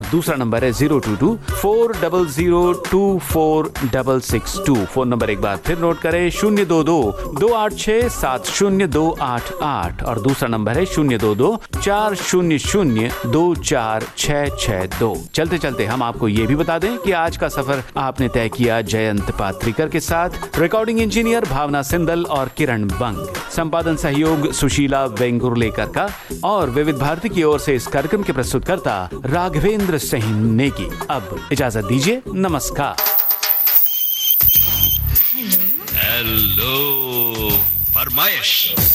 दूसरा नंबर है 022-400-246662। Phone number एक बार फिर नोट करें, 022-286-70288 और दूसरा नंबर है 022-400-24662। चलते चलते हम आपको ये भी बता दें कि आज का सफर आपने तय किया जयंत पात्रिकर के साथ। रिकॉर्डिंग इंजीनियर भावना सिंदल और किरण बंग, संपादन सहयोग सुशीला वेंगुर्लेकर का और विविध भारती की ओर से इस कार्यक्रम के प्रस्तुतकर्ता राघवेंद्र सिंह नेगी। अब इजाजत दीजिए, नमस्कार। हेलो फरमाइश।